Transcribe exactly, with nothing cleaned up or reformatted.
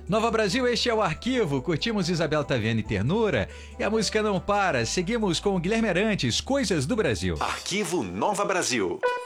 Nova Brasil, este é o Arquivo. Curtimos Isabel Taviani e Ternura e a música não para. Seguimos com o Guilherme Arantes, Coisas do Brasil. Arquivo Nova Brasil.